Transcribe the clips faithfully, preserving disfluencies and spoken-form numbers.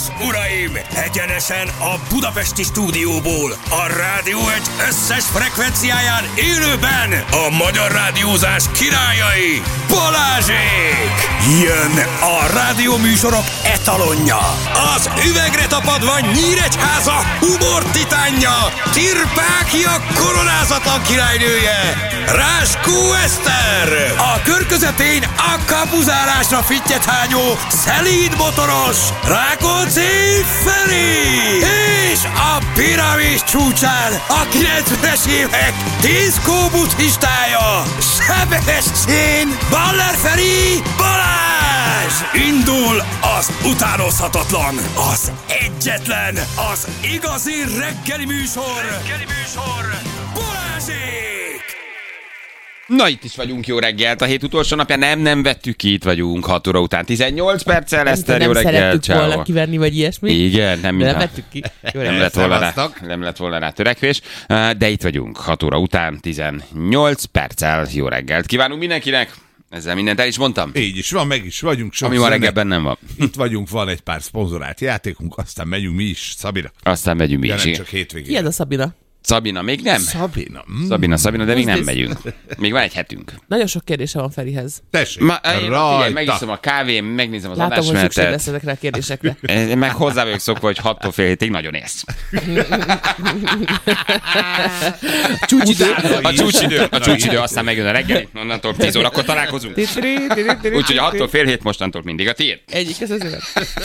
és uraim, egyenesen a budapesti stúdióból, a Rádió egy összes frekvenciáján élőben a magyar rádiózás királyai, Balázsék! Jön a rádióműsorok etalonja, az üvegre tapadva Nyíregyháza humor titánja, Tirpákia koronázatlan királynője, Ráskó Eszter, a kör közepén a kapuzárásra fittyet hányó, szelíd motoros, Rákóczi Feri, és a piramis csúcsán a kilencvenes évek diszkó buddhistája, Sebestyén Baller Feri Balázs! Indul az utánozhatatlan, az egyetlen, az igazi reggeli műsor, reggeli műsor, Balázsék! Na, itt is vagyunk, jó reggelt. A hét utolsó napja nem, nem vettük ki, itt vagyunk hat óra után tizennyolc perccel. Eszter, jó reggelt. Nem szerettük volna kiverni, vagy ilyesmi. Igen, nem, nem vettük ki. Nem lett, volna rá, nem lett volna rá törekvés, de itt vagyunk hat óra után tizennyolc perccel. Jó reggelt kívánunk mindenkinek. Ezzel mindent el is mondtam. Így is van, meg is vagyunk. Sok Ami ma reggelben nem van. Itt vagyunk, van egy pár szponzorált játékunk, aztán megyünk mi is, Szabira. Aztán megyünk mi ja, is. Nem csak hétvégén. Ki ez a Szabina? Szabina, még nem? Szabina. Mm. Szabina, Szabina, de még nem megyünk. Még van egy hetünk. Nagyon sok kérdése van Ferihez. Tessék, Ma, én, figyelj, rajta. megiszom a kávém, megnézem az Látom, hogy szükség adásmenetet. lesz ezekre a kérdésekre. Én meg hozzá vagyok szokva, hogy hattól fél hétig nagyon ész. Csúcsidő. A csúcsidő, a csúcsidő, aztán megjön a reggeli, onnantól tíz órakor találkozunk. Úgyhogy a hattól fél hét mostantól mindig a tiéd. Egyik az azért.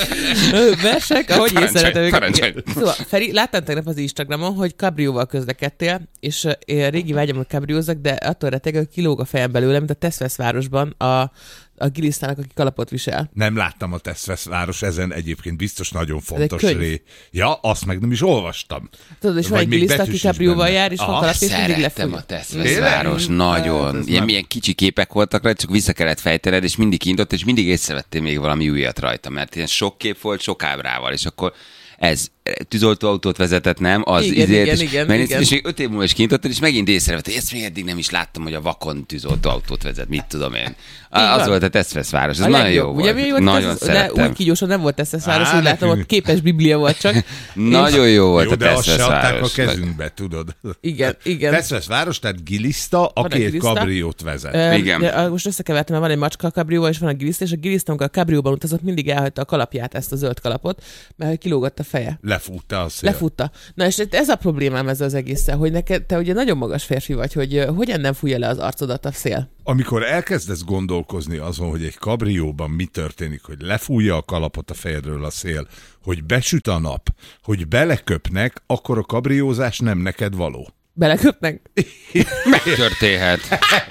Versek, ahogy én szeretem őket. Szóval, Feri, láttam tegnap az Instagramon, hogy kabrióval közlekedtél, és én régi vágyam, hogy kabriózzak, de attól reteg, hogy kilóg a fejem belőle, mint a Teszvesz városban a a gilisztának, aki kalapot visel. Nem láttam a Teszvesz város, ezen egyébként biztos nagyon fontos könyv. ré. Ja, azt meg nem is olvastam. Tudod, és van Vagy egy még giliszta, betűs aki is kabrióval benne. jár, és van Aha, kalap, és mindig Szerettem lefogy. a Teszveszváros, nagyon. Ez Ilyen nem- milyen kicsi képek voltak rajta, csak vissza kellett fejtened, és mindig kintott, és mindig észrevettél még valami újat rajta, mert ilyen sok kép volt, sok ábrával, és akkor ez tűzoltóautót vezetett, nem? Az Igen, izért, igen, és, igen, megnézted, igen. és még öt év múlva is kintottad, és megint észrevettél, ezt még eddig nem is láttam, hogy a vakon tűzoltóautót vezet, mit tudom én. Az van. volt a Teszveszváros, ez A nagyon legjobb. jó Ugye volt. mi volt Nagyon ez, de szerettem. úgy kígyósan nem volt Teszveszváros, Á, úgy látom, nekünk- ott képes biblia volt csak. Nagyon jó volt Jó, a de azt se adták a Teszveszváros. kezünkbe, tudod. Igen, igen. Teszvesz város, tehát giliszta, aki egy egy giliszta. kabriót vezet. Ö, Igen. de, most összekevertem, mert van egy macska a kabrióval, és van a giliszta, és a giliszta, amikor a kabrióban utazott, mindig elhagyta a kalapját, ezt a zöld kalapot, mert hogy kilógott a feje. Lefútta a szél. Lefutta. Na és ez a problémám ezzel az egésszel, hogy neked, te ugye nagyon magas férfi vagy, hogy ö, hogyan nem fújja le az arcodat a szél. Amikor elkezdesz gondolkozni azon, hogy egy kabrióban mi történik, hogy lefújja a kalapot a fejedről a szél, hogy besüt a nap, hogy beleköpnek, akkor a kabriózás nem neked való. Beleköpnek? Megtörténhet.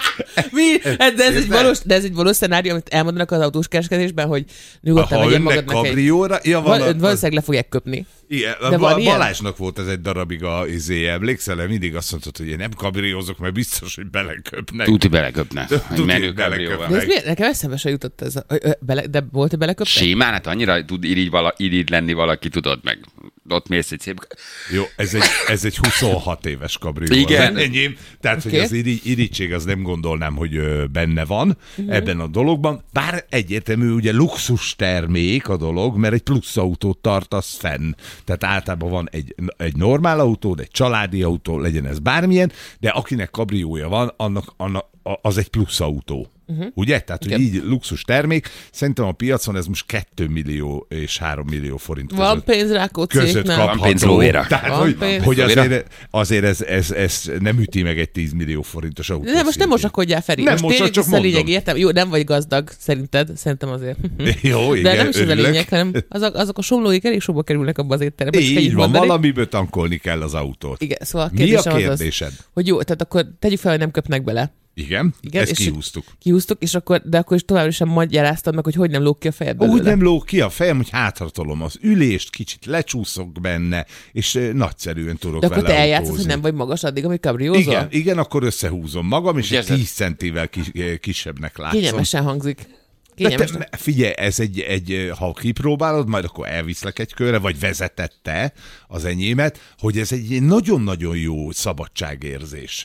Mi? De ez, egy valós, de ez egy valós szenárió, amit elmondanak az autós kereskedésben, hogy nyugodtan Ha vegyen önnek magadnak egy... kabrióra, ja, Val- van, a- valószínűleg le fogják köpni. Igen, De de van ilyen? Balázsnak volt ez egy darabig a izé, emlékszel, mindig azt mondtad, hogy én nem kabriózok, mert biztos, hogy beleköpnek. Tuti beleköpnek. Tuti Egy menő beleköpnek. kabrióval. De ez miért? Nekem eszembe se jutott ez. A, ö, ö, bele, de volt, hogy beleköptek? Simán, hát annyira tud irigy, vala, irigy lenni valaki, tudod meg. Ott mész egy szép... Jó, ez egy, ez egy huszonhat éves kabrió. Igen. Az enyém. Tehát, Oké. hogy az irigy, irigység, az nem gondolnám, hogy ö, benne van uh-huh. ebben a dologban. Bár egyértelmű, ugye luxus termék a dolog, mert egy plusz autót tartasz fenn. Tehát általában van egy, egy normál autó, egy családi autó, legyen ez bármilyen, de akinek kabriója van, annak, annak az egy plusz autó. Uh-huh. Ugye? Tehát, hogy így luxus termék. Szerintem a piacon ez most két millió és három millió forint között. Van pénz Rákóczi között cégnél. kapható. Van pénz lóvéra. Tehát, Van hogy, pénz. hogy Lóvéra. azért, azért ez, ez, ez nem üti meg egy tíz millió forintos autó. De most nem szintjén. mosakodjál, Feri. Nem most mosak, tényleg csak vissza a lényeg, mondom. értem. Jó, nem vagy gazdag, szerinted. Szerintem azért. Jó, De igen, nem is ez a örülök. lényeg, hanem azok, azok a somlóik elég sokba kerülnek abba az étterembe. csak Így ennyit van, mondani. valamiből tankolni kell az autót. Igen, szóval a Mi a kérdésem az az, kérdésed? hogy jó, tehát akkor tegyük fel, hogy nem köpnek bele. Igen, Igen, ezt és kihúztuk. Kihúztuk, és akkor, de akkor is továbbra sem magyaráztad meg, hogy hogy nem lóg ki a fejed belőle. Úgy nem lóg ki a fejem, hogy hátratolom az ülést, kicsit lecsúszok benne, és eh, nagyszerűen tudok De akkor vele te eljátszod, autózni. hogy nem vagy magas addig, amíg kabriózol? Igen, igen, akkor összehúzom magam, és egy Érzed? tíz centivel kis, eh, kisebbnek látszom. Kényelmesen hangzik. De Kényelmesen. te, figyelj, ez egy, egy, ha kipróbálod, majd akkor elviszlek egy körre, vagy vezetette az enyémet, hogy ez egy nagyon-nagyon jó szabadságérzés.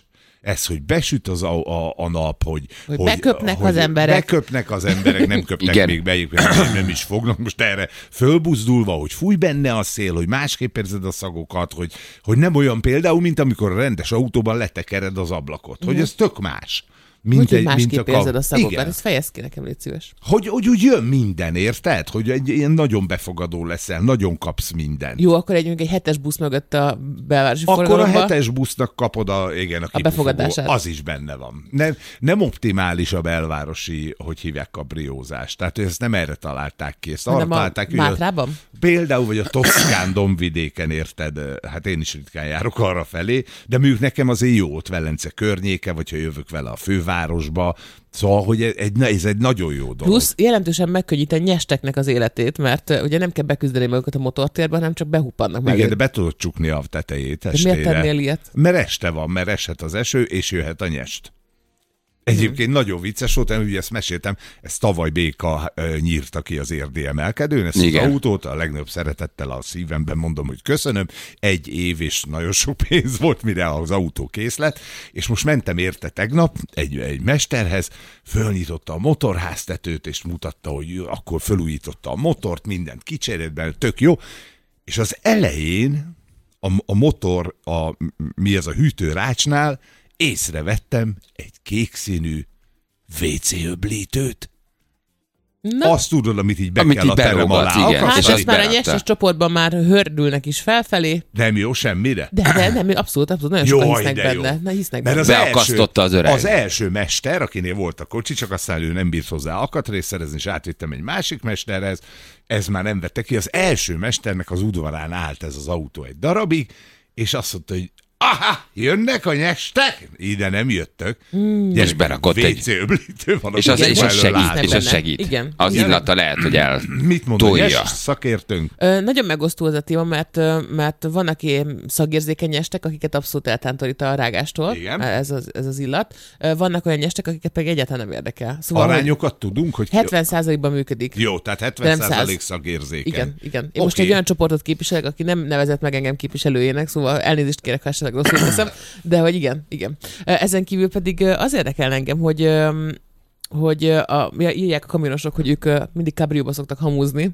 Ez, hogy besüt az a, a, a nap, hogy, hogy, hogy beköpnek hogy az emberek. Beköpnek az emberek, nem köpnek igen. még be, nem, nem is fognak most erre fölbuzdulva, hogy fúj benne a szél, hogy másképp érzed a szagokat, hogy, hogy nem olyan például, mint amikor a rendes autóban letekered az ablakot, mm. hogy ez tök más. Mint hogy egy, másképp mint a érzed a szagokat, ezt fejezd ki nekem, légy szíves. Hogy, hogy úgy jön minden, érted? Hogy egy ilyen nagyon befogadó leszel, nagyon kapsz mindent. Jó, akkor egy, egy hetes busz mögött a belvárosi akkor forgalomba. Akkor a hetes busznak kapod a, igen, a, a befogadását. Az is benne van. Nem, nem optimális a belvárosi, hogy hívják, kabriózás. Tehát ezt nem erre találták ki. Ezt arra találták, hogy Mátrában? A, például, vagy a Toszkán dombvidéken, érted? Hát én is ritkán járok arra felé, de mondjuk nekem azért jó ott Velence környéke, vagy ha jövök vele a fővárosba. Szóval, hogy egy, ez egy nagyon jó dolog. Plusz jelentősen megkönnyíti a nyesteknek az életét, mert uh, ugye nem kell beküzdeni magukat a motortérben, hanem csak behuppannak meg. Igen, de be tudod csukni a tetejét estére. Miért tennél ilyet? Mert este van, mert eshet az eső, és jöhet a nyest. Egyébként hmm. nagyon vicces volt, ugye ezt meséltem, ezt tavaly Béka uh, nyírta ki az érdi emelkedőn, ezt igen. az autót, a legnagyobb szeretettel a szívemben mondom, hogy köszönöm, egy év és nagyon sok pénz volt, mire az autó kész lett, és most mentem érte tegnap egy, egy mesterhez, fölnyitotta a motorháztetőt, és mutatta, hogy akkor fölújította a motort, mindent kicserélt benne, tök jó, és az elején a, a motor, a, mi az a hűtőrácsnál, észrevettem egy kékszínű vé cé öblítőt. Na. Azt tudod, amit így be amit kell így a terem alá. Igen. Hát ezt már a nyestes csoportban már hördülnek is felfelé. Nem jó semmire? De, de nem, abszolút, abszolút. Nagyon jó, sokan hisznek benne. Na, hisznek benne. Az beakasztotta az öreg. Az első mester, akinél volt a kocsi, csak aztán ő nem bírt hozzá alkatrészt szerezni, és átvittem egy másik mesterhez. Ez már nem vette ki. Az első mesternek az udvarán állt ez az autó egy darabig, és azt mondta, hogy aha, jönnek a nyestek? Ide nem jöttök. Mm. És berakott egy... van, és az, és az segít. És az segít. Igen. Az igen. illata lehet, hogy el mit mondod, nyes szakértőnk? Ö, nagyon megosztó az a téma, mert, mert vannak ilyen szagérzékeny nyestek, akiket abszolút eltántorít a rágástól. Igen. Ez az, ez az illat. Vannak olyan nyestek, akiket pedig egyáltalán nem érdekel. Szóval, arányokat tudunk, hogy... hetven százalékban működik. Jó, tehát hetven százalék szagérzékeny. Igen, igen. Én okay. most egy olyan csoportot képviselek, aki nem nevezett meg engem képviselőjének, szóval elnézést kérek, ha esetleg rosszul teszem, de hogy igen, igen. Ezen kívül pedig az érdekel engem, hogy hogy a, írják a kamionosok, hogy ők mindig kabrióba szoktak hamúzni.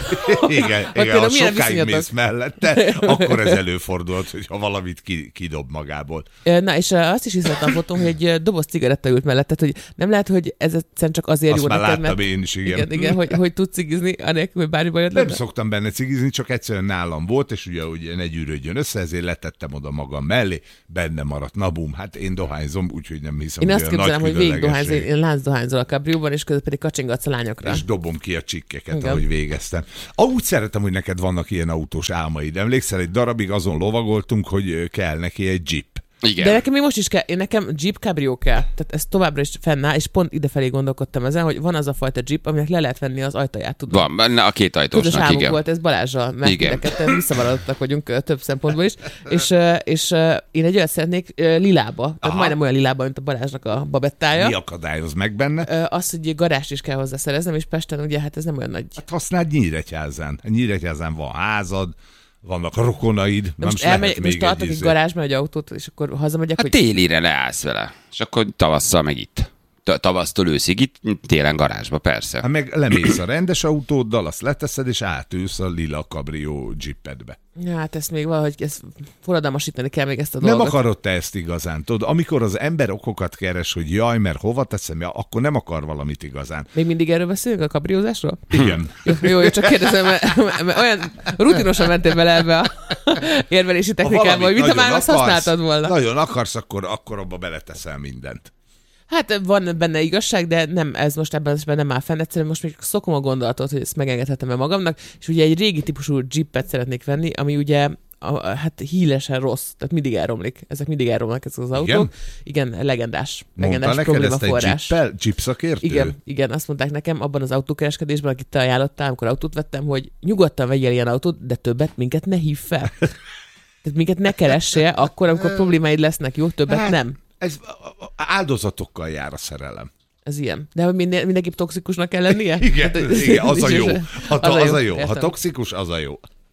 Igen, igen ha sokáig mész mellette, akkor ez előfordult, hogyha valamit ki, kidob magából. Na, és azt is hiszem a fotón, hogy egy doboz cigaretta ült mellette, hogy nem lehet, hogy ez egyszerűen csak azért azt jó neked, mert... Azt már láttam én is, igen. Igen, igen hogy, hogy tud cigizni, anélkül, hogy bármi bajod lenne. Nem szoktam benne cigizni, csak egyszerűen nálam volt, és ugye, ugye ne gyűrődjön össze, ezért letettem oda magam mellé, benne maradt. Na bum, hát én dohányzom, úgyhogy nem hiszem, én hogy azt képzelem, hogy végig dohányzom, én láncdohányzol a kabrióban, és közben pedig kacsingatsz a lányokra. És dobom ki a csikkeket, igen. ahogy végeztem. Úgy szeretem, hogy neked vannak ilyen autós álmaid. Emlékszel, egy darabig azon lovagoltunk, hogy kell neki egy jeep. Igen. De nekem még most is kell, én nekem Jeep Cabrio kell. Tehát ez továbbra is fennáll, és pont idefelé gondolkodtam ezen, hogy van az a fajta Jeep, aminek le lehet venni az ajtaját. Tudom. Van, benne a két ajtósnak, Tudod, igen. volt ez Balázsral, mert ideketten visszavaradottak vagyunk több szempontból is, és, és én egy olyat szeretnék lilába, tehát aha. majdnem olyan lilába, mint a Balázsnak a babettája. Mi akadályoz meg benne? Az, hogy garást is kell hozzá szereznem, és Pesten ugye hát ez nem olyan nagy. Hát használd Nyíregyházán. Nyíregyházán van házad, vannak a rokonaid. De most elmegy, most tartok egy garázsba egy autót, és akkor hazamegyek, hát hogy... télire leállsz vele, és akkor tavasszal meg itt. Tavasztól őszig itt, télen garázsba, persze. Hát meg lemész a rendes autóddal, azt leteszed, és átülsz a lila kabrió jeepedbe. Hát ezt még valahogy ezt forradalmasítani kell még ezt a dolgot. Nem akarod te ezt igazán, tudod? Amikor az ember okokat keres, hogy jaj, mert hova teszem, ja, akkor nem akar valamit igazán. Még mindig erről beszélünk, a kabriózásról? Igen. Jó, jó, jó, csak kérdezem, mert, mert olyan rutinosan mentél bele ebbe a érvelési technikába, hogy mit ha már azt használtad volna. Nagyon akarsz, akkor, akkor abba beleteszel mindent. Hát van benne igazság, de nem, ez most ebben az nem áll fenn. Egyszerűen most még szokom a gondolatot, hogy ezt megengedhetem-e magamnak, és ugye egy régi típusú Jeepet szeretnék venni, ami ugye a, hát hílesen rossz, tehát mindig elromlik. Ezek mindig elromlanak ezek az autók. Igen, igen legendás. Legendás problémaforrás. Jeep szakértő? Igen, igen, azt mondták nekem abban az autókereskedésben, akit te ajánlottál, amikor autót vettem, hogy nyugodtan vegyél ilyen autót, de többet minket ne hív fel. Tehát minket ne keressél, akkor, amikor problémáid lesznek, jó? Többet nem. Ez áldozatokkal jár a szerelem. Ez ilyen. De hogy minden, mindenképp toxikusnak kell lennie? Igen, hát, igen, az a jó. Ha, az, az a jó. jó. Ha toxikus, az a jó.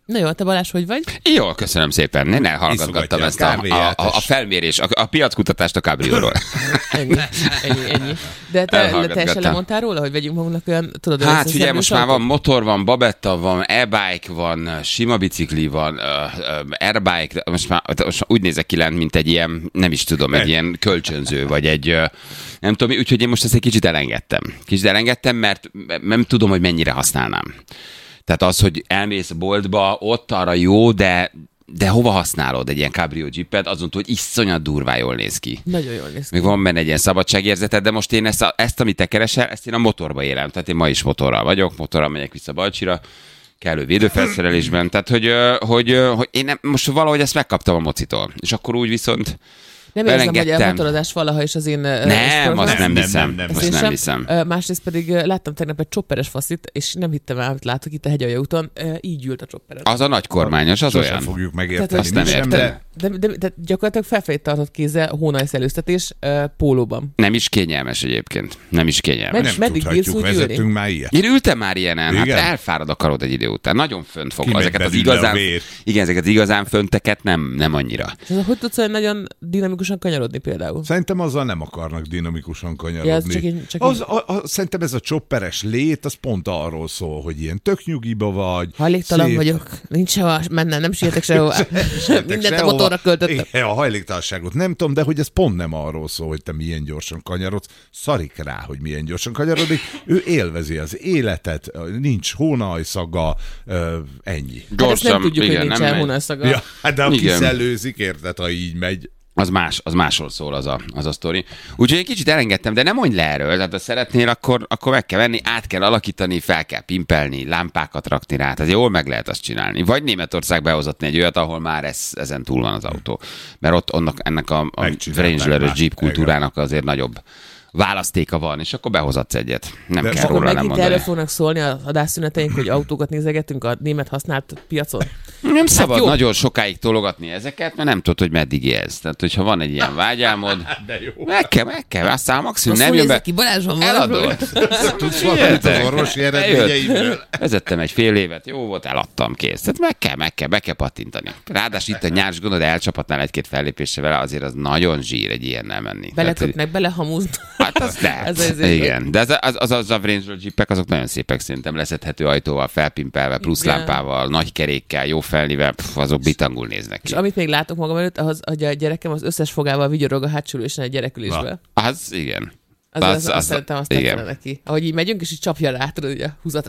Na jó, te Balázs, hogy vagy? Jól, köszönöm szépen. Én elhallgatgattam ezt a, a, a, a felmérés, a, a piackutatást a Cabrióról. Ennyi, ennyi, ennyi. De te, te se lemondtál róla, hogy vegyünk magunknak olyan, tudod, hát ugye most már van motor, van babetta, van e-bike, van sima bicikli, van uh, uh, airbike, most már, most már úgy nézek ki lent, mint egy ilyen, nem is tudom, egy ilyen kölcsönző, vagy egy, uh, nem tudom, úgyhogy én most ezt egy kicsit elengedtem. Kicsit elengedtem, mert nem tudom, hogy mennyire használnám. Tehát az, hogy elmész a boltba, ott arra jó, de, de hova használod egy ilyen cabrio jeepet, azon túl, hogy iszonyat durván jól néz ki. Nagyon jól néz ki. Még van benne egy ilyen szabadságérzeted, de most én ezt, a, ezt, amit te keresel, ezt én a motorba élem. Tehát én ma is motorral vagyok, motorral megyek vissza Balcsira, kellő védőfelszerelésben. Tehát, hogy, hogy, hogy én nem, most valahogy ezt megkaptam a mocitól. És akkor úgy viszont nem érzem, hogy a motorozás valaha is az én... Nem, azt nem, nem hiszem. Nem, nem, nem, azt nem hiszem. Másrészt pedig láttam tegnap egy chopperes faszit, és nem hittem el, amit látok itt a Hegyalja úton, így ült a chopperes. Az a nagy kormányos, az Sosem olyan. fogjuk megérteni. Azt nem értem. De, de, de, de gyakorlatilag felfelé tartott kézzel hónajszelőztetés uh, pólóban. Nem is kényelmes egyébként. Nem is kényelmes. Nem, Nem meddig bírsz tudhatjuk, úgy vezettünk ülni? már ilyet. Én ültem már ilyenen, hát Igen? elfárad a karod egy idő után. Nagyon fönt fog. Kimegy Ezeket az belőle a igazán, vér. igen, ezeket az igazán fönteket nem, nem annyira. És az, hogy tudsz olyan nagyon dinamikusan kanyarodni például? Szerintem azzal nem akarnak dinamikusan kanyarodni. Ja, az csak egy- csak az, a, a, szerintem ez a chopperes lét, az pont arról szól, hogy ilyen tök nyugiba vagy. Hajléktalan szép- vagyok, nincs sehova mennem, nem sietek sehova. Mindent a sehova. motorra költöttem. Igen, a hajléktalanságot nem tudom, de hogy ez pont nem arról szól, hogy te milyen gyorsan kanyarodsz. Szarik rá, hogy milyen gyorsan kanyarodik. Ő élvezi az életet, nincs hónajszaga, ö, ennyi. Hát ezt nem tudjuk, igen, hogy nincs nem megy. elhónalszaga. Ja, hát de ha Igen. kiszellőzik, érted, ha így megy. Az más, az másról szól az a, az a sztori. Úgyhogy egy kicsit elengedtem, de nem mondj le erről. Tehát ha szeretnél, akkor, akkor meg kell venni, át kell alakítani, fel kell pimpelni, lámpákat rakni rá. Tehát jól meg lehet azt csinálni. Vagy Németország behozatni egy olyat, ahol már ez, ezen túl van az autó. Mert ott onnak, ennek a, a Megcsinálták Wrangler-ös már. Jeep kultúrának azért nagyobb választéka van, és akkor behozatsz egyet. Nem De kell akkor róla nem Megint mondani. erről fognak szólni az adásszüneteink, hogy autókat nézegetünk a német használt piacon. Nem szabad jó. nagyon sokáig tologatni ezeket, mert nem tudod, hogy meddig élsz. Tehát, hogyha van egy ilyen vágyálmod, De jó. meg kell, meg kell, aztán maximum Rosszul nem jön be. nézek ki, Balázs van Eladod. Tudsz valamit az orvosi eredményeimről? Vezettem egy fél évet, jó volt, eladtam, kész. Tehát meg kell, meg kell, be kell pattintani. Ráadásul itt a nyárs gondod, elcsapatnál egy-két fellépésre vele, azért az nagyon zsír egy ilyennel menni. Belekötnek, belehamúznak. Hát az lehet. Ez az- Igen, de az, az, az, az a Wrangler Jeepek, azok nagyon szépek szerintem, leszedhető ajtóval, felpimpelve, plusz Igen. lámpával, nagy kerékkel, jó felnivel, pff, azok bitangul néznek És ki. amit még látok magam előtt, az, hogy a gyerekem az összes fogával vigyorog a hátsülősen egy gyerekülésbe. Az igen. Az, az, az, az, szerintem azt igen. tetszene neki. Ahogy így megyünk, és így csapja rá, tudod, ugye, húzat.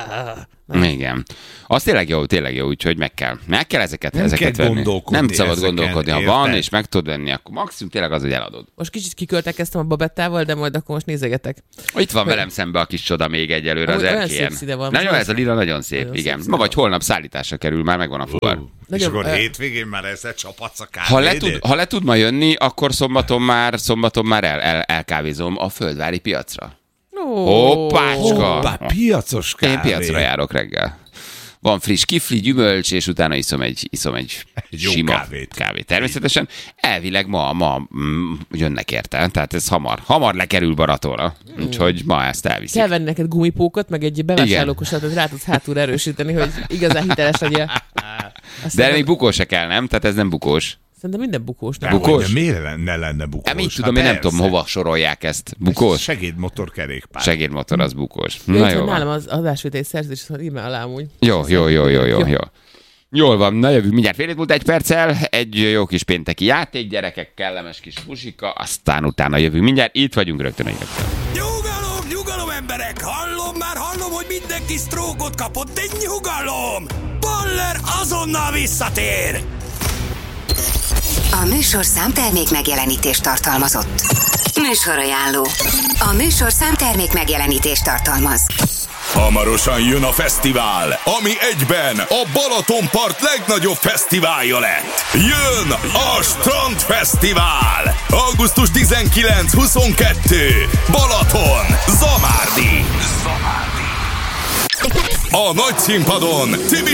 Igen. Az tényleg jó, tényleg jó, úgyhogy meg kell. Meg kell ezeket, Nem ezeket kell venni. gondolkodni Nem szabad ezeken, gondolkodni. Ha érted? van, és meg tudod venni, akkor maximum tényleg az, hogy eladod. Most kicsit kiköltekeztem a babettával, de majd akkor most nézegetek. Itt van velem szembe a kis csoda még egyelőre az Amúgy olyan erkélyen. szép színe van. Nagyon, Nagyon ez a lila nagyon szép, nagyon igen. szép Ma színe vagy holnap szállításra kerül, már megvan a fuvar. És Nagyon, akkor ö- hétvégén már ezzel csapatsz a Ha le, kávédét? tud, ha le tud ma jönni, akkor szombaton már, szombaton már el, el, elkávézom a földvári piacra. Ó, Hoppácska! Hoppá, piacos kávé. Én piacra járok reggel. Van friss kifli, gyümölcs, és utána iszom egy, iszom egy, Egy jó sima kávét. kávét. Természetesen elvileg ma, ma mm, jönnek érte, tehát ez hamar, hamar lekerül Baratóra. Úgyhogy ma ezt elviszik. Kell venni neked gumipókot, meg egy bevásárlókosat, hogy rá tudsz hátul erősíteni, hogy igazán hiteles legyél. De még bukós se kell, nem? Tehát ez nem bukós. Szerintem minden bukós. Nem? Bukós? Bukós? Miért ne lenne bukós? Nem így tudom, én nem tudom, hova sorolják ezt. Bukós? Segédmotor kerékpár. Segédmotor az bukós. Ja, Na itt jó van van. nálam az adásvételi szerződés, hogy írd már alá amúgy. Jó, jó, jó, jó, jó, Jó. jó. Jól van, na jövünk mindjárt fél hét múlt egy perccel, egy jó kis pénteki játék, gyerekek, kellemes kis pusika, aztán utána jövünk mindjárt, itt vagyunk rögtön egy rögtön. Nyugalom, nyugalom emberek! Hallom már, hallom, hogy mindenki sztrókot kapott, de nyugalom! Baller azonnal visszatér! A műsor számtermék megjelenítést tartalmazott. Műsorajánló. A műsor számtermék megjelenítést tartalmaz. Hamarosan jön a fesztivál, ami egyben a Balatonpart legnagyobb fesztiválja lett. Jön a Strandfesztivál! augusztus tizenkilenc huszonkettő Balaton, Zamárdi. A nagy színpadon Tibi